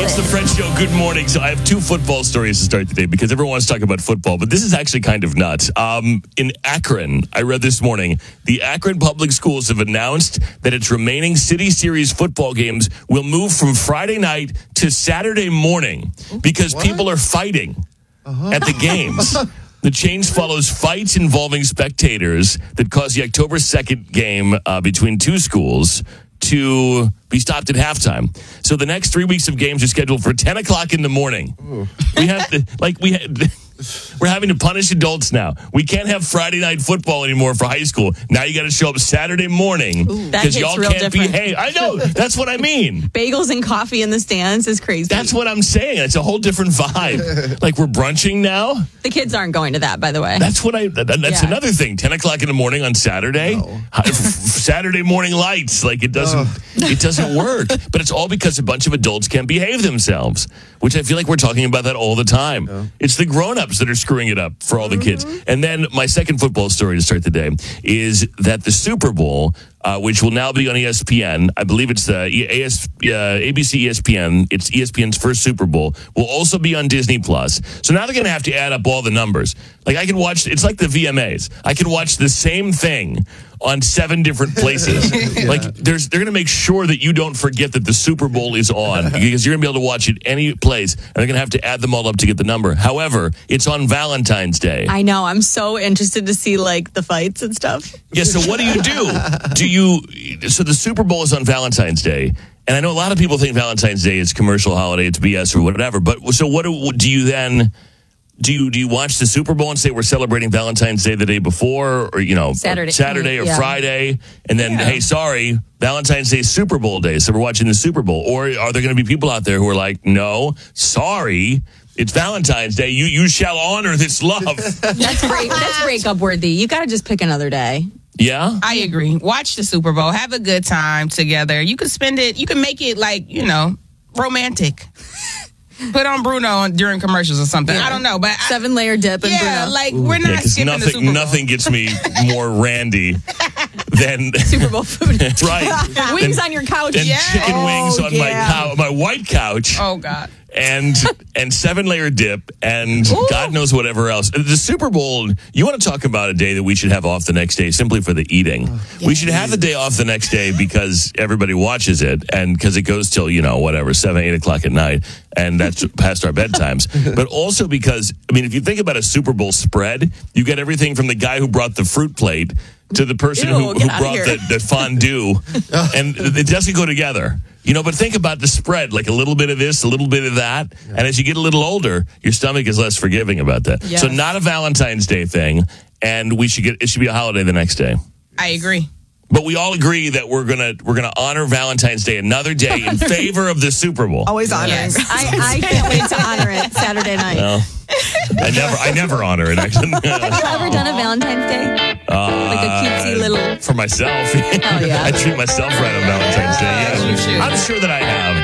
Hey, it's the Fred Show. Good morning. So I have two football stories to start today because everyone wants to talk about football, but this is actually kind of nuts. In Akron, I read this morning, the Akron Public Schools have announced that its remaining City Series football games will move from Friday night to Saturday morning because people are fighting at the games. The change follows fights involving spectators that caused the October 2nd game between two schools to be stopped at halftime. So the next 3 weeks of games are scheduled for 10 o'clock in the morning. Ooh. We're having to punish adults now. We can't have Friday night football anymore for high school. Now you got to show up Saturday morning because y'all can't behave. I know. That's what I mean. Bagels and coffee in the stands is crazy. That's what I'm saying. It's a whole different vibe. Like we're brunching now. The kids aren't going to that, by the way. That's what that's another thing. 10 o'clock in the morning on Saturday. No. Saturday morning lights. Like it doesn't work. But it's all because a bunch of adults can't behave themselves, which I feel like we're talking about that all the time. Yeah. It's the grown-ups that are screwing it up for all the kids. And then my second football story to start the day is that the Super Bowl, which will now be on ESPN, I believe it's ABC ESPN, it's ESPN's first Super Bowl, will also be on Disney Plus. So now they're going to have to add up all the numbers. Like I can watch, it's like the VMAs. I can watch the same thing on 7 different places. Yeah. Like they're going to make sure that you don't forget that the Super Bowl is on because you're going to be able to watch it any place, and they're going to have to add them all up to get the number. However, it's on Valentine's Day. I know. I'm so interested to see like the fights and stuff. Yeah. So what do? So the Super Bowl is on Valentine's Day. And I know a lot of people think Valentine's Day is commercial holiday, it's BS or whatever. But so what do you then? Do you watch the Super Bowl and say we're celebrating Valentine's Day the day before, or Saturday or Friday, and then hey, sorry, Valentine's Day is Super Bowl day, so we're watching the Super Bowl? Or are there going to be people out there who are like, no, sorry, it's Valentine's Day, you shall honor this love? That's great. That's breakup worthy. You got to just pick another day. Yeah, I agree. Watch the Super Bowl, have a good time together. You can spend it. You can make it like romantic. Put on Bruno during commercials or something. I don't know, but 7-layer dip and Bruno. Like we're not skipping the Super Bowl. Nothing gets me more randy than Super Bowl food. Right. Wings on your couch. And chicken wings on my white couch. Oh God. And 7-layer dip and God knows whatever else. The Super Bowl, you want to talk about a day that we should have off the next day simply for the eating. We should have the day off the next day because everybody watches it and because it goes till, 7, 8 o'clock at night. And that's past our bedtimes. But also because, if you think about a Super Bowl spread, you get everything from the guy who brought the fruit plate to the person who brought the fondue. And it doesn't go together. But think about the spread, like a little bit of this, a little bit of that. Yeah. And as you get a little older, your stomach is less forgiving about that. Yes. So not a Valentine's Day thing. And it should be a holiday the next day. I agree. But we all agree that we're gonna honor Valentine's Day another day in favor of the Super Bowl. Always honor. Yes. I can't wait to honor it Saturday night. Well, I never honor it. Actually. Have you ever done a Valentine's Day? Like a cutesy little for myself. Oh yeah. I treat myself right on Valentine's Day. Yeah. You should. I'm sure that I have.